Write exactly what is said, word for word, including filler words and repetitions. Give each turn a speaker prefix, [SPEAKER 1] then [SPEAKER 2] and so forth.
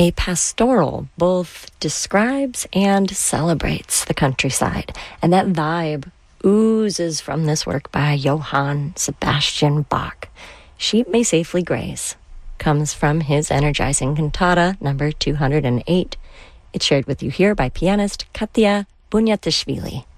[SPEAKER 1] A pastoral both describes and celebrates the countryside, and that vibe oozes from this work by Johann Sebastian Bach. Sheep May Safely Graze comes from his energizing cantata number two hundred eight. It's shared with you here by pianist Katya Bunyatishvili.